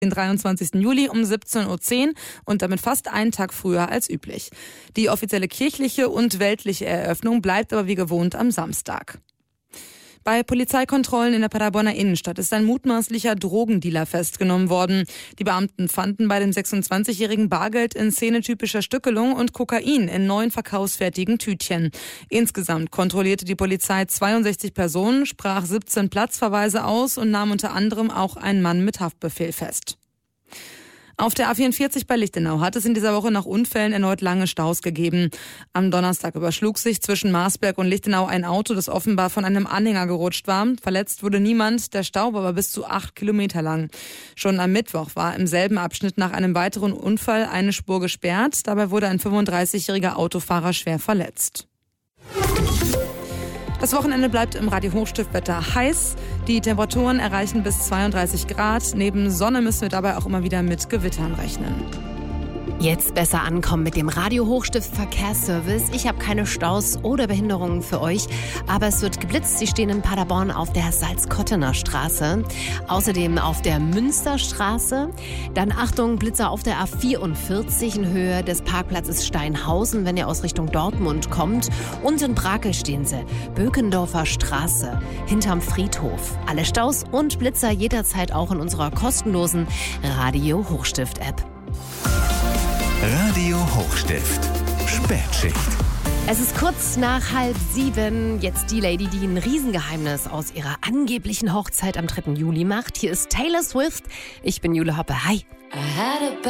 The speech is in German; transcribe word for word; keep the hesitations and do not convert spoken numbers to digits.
Den dreiundzwanzigsten Juli um siebzehn Uhr zehn und damit fast einen Tag früher als üblich. Die offizielle kirchliche und weltliche Eröffnung bleibt aber wie gewohnt am Samstag. Bei Polizeikontrollen in der Paderborner Innenstadt ist ein mutmaßlicher Drogendealer festgenommen worden. Die Beamten fanden bei dem sechsundzwanzigjährigen Bargeld in szenetypischer Stückelung und Kokain in neun verkaufsfertigen Tütchen. Insgesamt kontrollierte die Polizei zweiundsechzig Personen, sprach siebzehn Platzverweise aus und nahm unter anderem auch einen Mann mit Haftbefehl fest. Auf der A vierundvierzig bei Lichtenau hat es in dieser Woche nach Unfällen erneut lange Staus gegeben. Am Donnerstag überschlug sich zwischen Marsberg und Lichtenau ein Auto, das offenbar von einem Anhänger gerutscht war. Verletzt wurde niemand, der Stau war aber bis zu acht Kilometer lang. Schon am Mittwoch war im selben Abschnitt nach einem weiteren Unfall eine Spur gesperrt. Dabei wurde ein fünfunddreißigjähriger Autofahrer schwer verletzt. Das Wochenende bleibt im Radio Hochstiftwetter heiß. Die Temperaturen erreichen bis zweiunddreißig Grad. Neben Sonne müssen wir dabei auch immer wieder mit Gewittern rechnen. Jetzt besser ankommen mit dem Radio Hochstift Verkehrsservice. Ich habe keine Staus oder Behinderungen für euch, aber es wird geblitzt. Sie stehen in Paderborn auf der Salzkottener Straße, außerdem auf der Münsterstraße. Dann Achtung, Blitzer auf der A vierundvierzig in Höhe des Parkplatzes Steinhausen, wenn ihr aus Richtung Dortmund kommt. Und in Brakel stehen sie, Bökendorfer Straße, hinterm Friedhof. Alle Staus und Blitzer jederzeit auch in unserer kostenlosen Radio Hochstift App. Radio Hochstift. Spätschicht. Es ist kurz nach halb sieben. Jetzt die Lady, die ein Riesengeheimnis aus ihrer angeblichen Hochzeit am dritten Juli macht. Hier ist Taylor Swift. Ich bin Jule Hoppe. Hi.